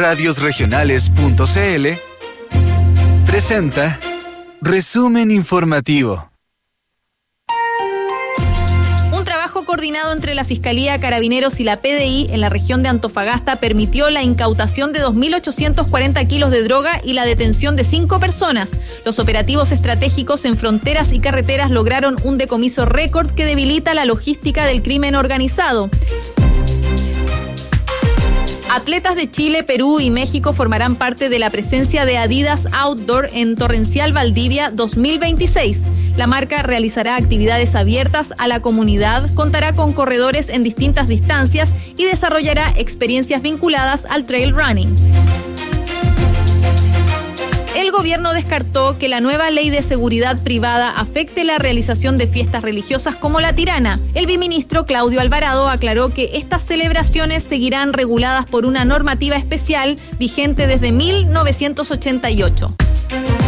Radiosregionales.cl presenta Resumen Informativo. Un trabajo coordinado entre la Fiscalía, Carabineros y la PDI en la región de Antofagasta permitió la incautación de 2.840 kilos de droga y la detención de 5 personas. Los operativos estratégicos en fronteras y carreteras lograron un decomiso récord que debilita la logística del crimen organizado. Atletas de Chile, Perú y México formarán parte de la presencia de Adidas Outdoor en Torrencial Valdivia 2026. La marca realizará actividades abiertas a la comunidad, contará con corredores en distintas distancias y desarrollará experiencias vinculadas al trail running. El gobierno descartó que la nueva ley de seguridad privada afecte la realización de fiestas religiosas como la Tirana. El viceministro Claudio Alvarado aclaró que estas celebraciones seguirán reguladas por una normativa especial vigente desde 1988.